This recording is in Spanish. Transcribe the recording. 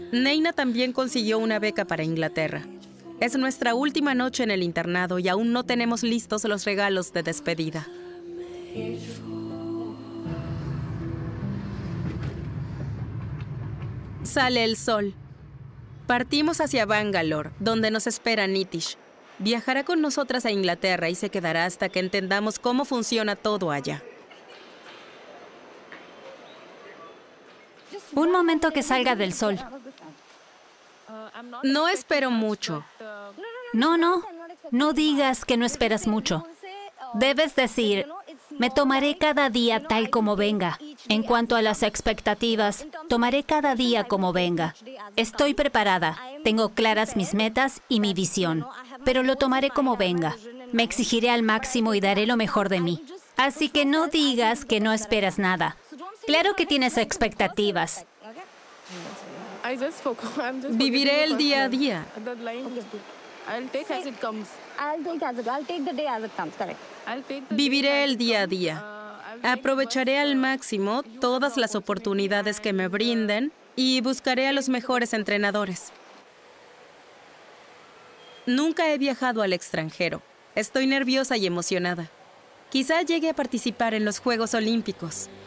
Neina también consiguió una beca para Inglaterra. Es nuestra última noche en el internado y aún no tenemos listos los regalos de despedida. Sale el sol. Partimos hacia Bangalore, donde nos espera Nitish. Viajará con nosotras a Inglaterra y se quedará hasta que entendamos cómo funciona todo allá. Un momento que salga del sol. No espero mucho. No digas que no esperas mucho. Debes decir, me tomaré cada día tal como venga. En cuanto a las expectativas, tomaré cada día como venga. Estoy preparada, tengo claras mis metas y mi visión, pero lo tomaré como venga. Me exigiré al máximo y daré lo mejor de mí. Así que no digas que no esperas nada. Claro que tienes expectativas. Viviré el día a día. Viviré el día a día. Aprovecharé al máximo todas las oportunidades que me brinden y buscaré a los mejores entrenadores. Nunca he viajado al extranjero. Estoy nerviosa y emocionada. Quizá llegue a participar en los Juegos Olímpicos.